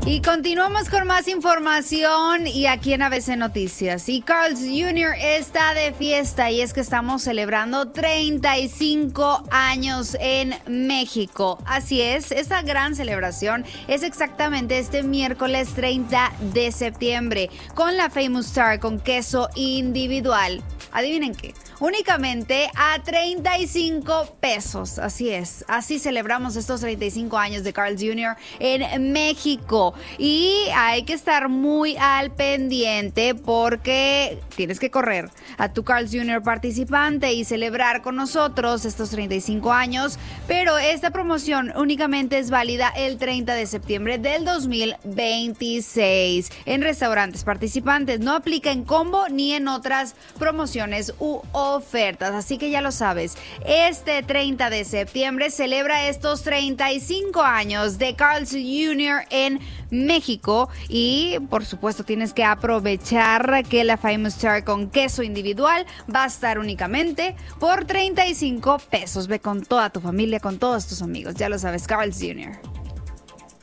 Y continuamos con más información y aquí en ABC Noticias. Y Carl's Jr. está de fiesta y es que estamos celebrando 35 años en México. Así es, esta gran celebración es exactamente este miércoles 30 de septiembre con la Famous Star con queso individual. Adivinen qué, únicamente a 35 pesos. Así es, así celebramos estos 35 años de Carl's Jr. en México. Y hay que estar muy al pendiente porque tienes que correr a tu Carl's Jr. participante y celebrar con nosotros estos 35 años. Pero esta promoción únicamente es válida el 30 de septiembre del 2026 en restaurantes participantes. No aplica en combo ni en otras promociones u ofertas, así que ya lo sabes, este 30 de septiembre celebra estos 35 años de Carl's Jr. en México y por supuesto tienes que aprovechar que la Famous Star con queso individual va a estar únicamente por 35 pesos. Ve con toda tu familia, con todos tus amigos, ya lo sabes, Carl's Jr.